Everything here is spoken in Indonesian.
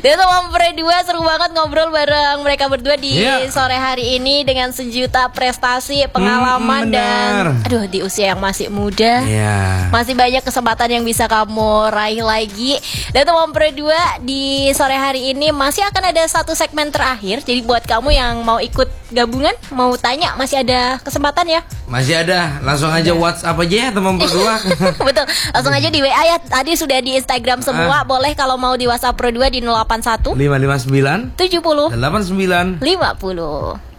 Dan teman berdua seru banget ngobrol bareng mereka berdua di sore hari ini dengan sejuta prestasi, pengalaman dan aduh di usia yang masih muda. Masih banyak kesempatan yang bisa kamu raih lagi. Dan teman berdua di sore hari ini masih akan ada satu segmen terakhir. Jadi buat kamu yang mau ikut gabungan, mau tanya, masih ada kesempatan ya? Masih ada, langsung aja WhatsApp aja ya teman berdua. Betul, langsung aja di WA ya. Tadi sudah di Instagram semua. Boleh kalau mau di WhatsApp Pro 2 di 081 559 70 89 50.